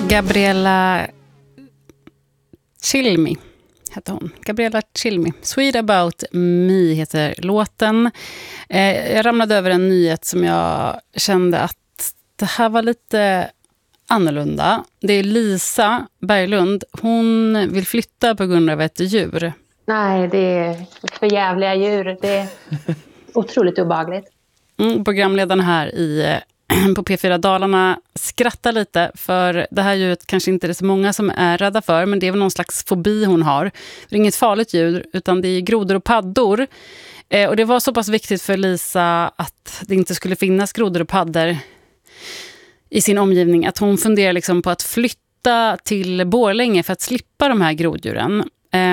Gabriella Cilmi heter hon. Gabriella Cilmi. Sweet About Me heter låten. Jag ramlade över en nyhet som jag kände att det här var lite annorlunda. Det är Lisa Berglund. Hon vill flytta på grund av ett djur. Nej, det är för jävliga djur. Det är otroligt obehagligt. Programledaren här på P4 Dalarna skrattar lite, för det här djuret kanske inte är så många som är rädda för, men det är väl någon slags fobi hon har. Det är inget farligt djur, utan det är grodor och paddor. Och det var så pass viktigt för Lisa att det inte skulle finnas grodor och paddor i sin omgivning att hon funderar liksom på att flytta till Borlänge för att slippa de här groddjuren.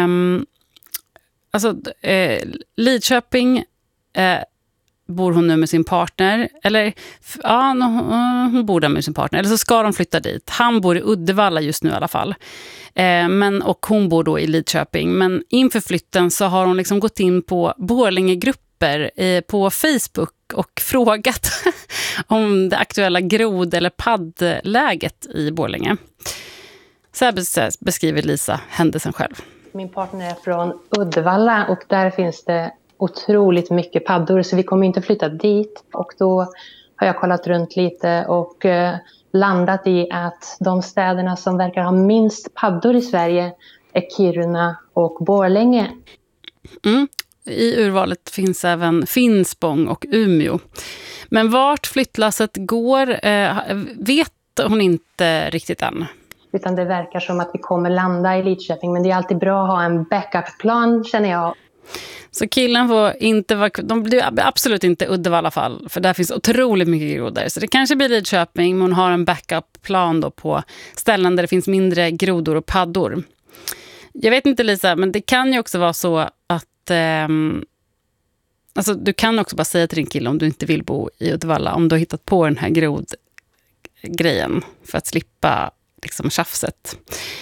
Lidköping bor hon nu med sin partner, eller ja, hon bor där med sin partner, eller så ska de flytta dit. Han bor i Uddevalla just nu i alla fall. Och hon bor då i Lidköping. Men inför flytten så har hon liksom gått in på Borlänge-grupper på Facebook och frågat om det aktuella grod- eller paddläget i Borlänge. Så här beskriver Lisa händelsen själv. Min partner är från Uddevalla och där finns det otroligt mycket paddor, så vi kommer inte flytta dit. Och då har jag kollat runt lite och landat i att de städerna som verkar ha minst paddor i Sverige är Kiruna och Borlänge. I urvalet finns även Finspång och Umeå. Men vart flyttlasset går vet hon inte riktigt än. Utan det verkar som att vi kommer landa i Lidköping, men det är alltid bra att ha en backup-plan, känner jag. Så killen får inte vara... De blir absolut inte Uddevalla i alla fall, för där finns otroligt mycket grodor. Så det kanske blir Lidköping, men hon har en backup-plan då på ställen där det finns mindre grodor och paddor. Jag vet inte, Lisa, men det kan ju också vara så att... du kan också bara säga till din kille om du inte vill bo i Uddevalla, om du har hittat på den här grodgrejen för att slippa liksom tjafset.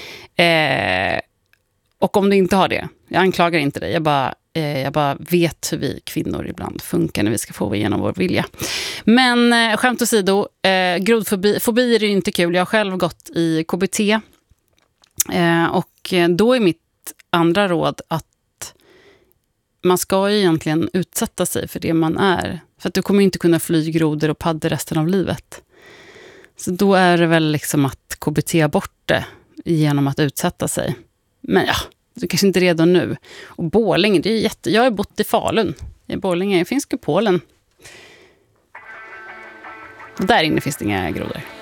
Och om du inte har det, jag anklagar inte dig, jag bara vet hur vi kvinnor ibland funkar när vi ska få igenom vår vilja. Men skämt åsido, grodfobi är ju inte kul. Jag har själv gått i KBT. Och då är mitt andra råd att man ska ju egentligen utsätta sig för det man är. För att du kommer inte kunna fly grodor och paddor resten av livet. Så då är det väl liksom att KBT bort det genom att utsätta sig. Men ja, du kanske inte är redo nu. Och Borlänge, det är jag har bott i Falun. I Borlänge finns Kupolen. Där inne finns det inga grodor.